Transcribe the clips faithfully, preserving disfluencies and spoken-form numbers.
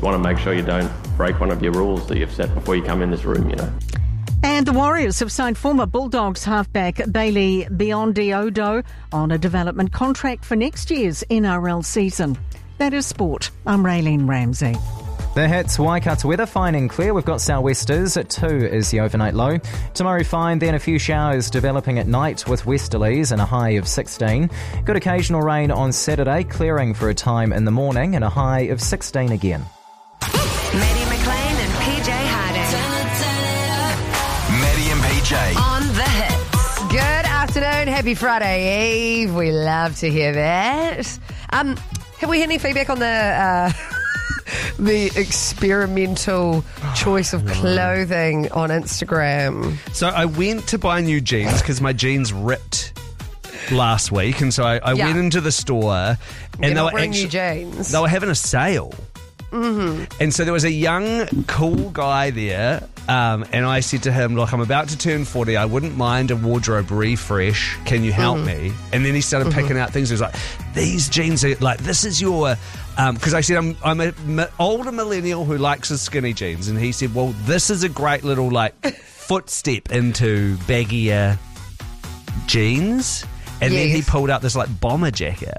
want to make sure you don't break one of your rules that you've set before you come in this room, you know. And the Warriors have signed former Bulldogs halfback Bailey Biondi-Odo on a development contract for next year's N R L season. That is sport. I'm Raylene Ramsey. The Hits Waikato weather, fine and clear. We've got sou'westers at two is the overnight low. Tomorrow fine, then a few showers developing at night with westerlies and a high of sixteen. Good occasional rain on Saturday, clearing for a time in the morning and a high of sixteen again. Maddie McLean and P J Harding. Maddie and P J. On the Hits. Good afternoon. Happy Friday Eve. We love to hear that. Um, have we had any feedback on the... Uh, the experimental choice of clothing on Instagram? So I went to buy new jeans because my jeans ripped last week, and so I, I Yeah. went into the store, and You're they not were wearing actually new jeans. they were having a sale. Mm-hmm. And so there was a young, cool guy there, um, and I said to him, look, I'm about to turn forty. I wouldn't mind a wardrobe refresh. Can you help Mm-hmm. me? And then he started Mm-hmm. picking out things. He was like, these jeans are like, this is your... Because um, I said, I'm, I'm an older millennial who likes his skinny jeans. And he said, well, this is a great little, like, footstep into baggier jeans. And then he Yes. pulled out this, like, bomber jacket.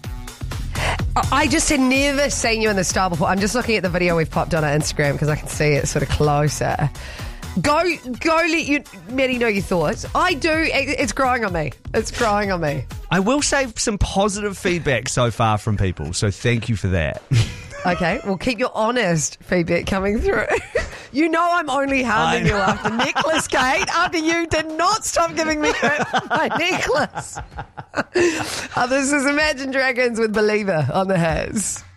I just had never seen you in this style before. I'm just looking at the video we've popped on our Instagram because I can see it sort of closer. Go, go let you, Maddie, know your thoughts. I do. it- It's growing on me. It's growing on me. I will say some positive feedback so far from people, so thank you for that. Okay, well, keep your honest feedback coming through. You know I'm only harming I you after necklace, Kate, after you did not stop giving me crap for my necklace. Oh, this is Imagine Dragons with Believer on the Hits.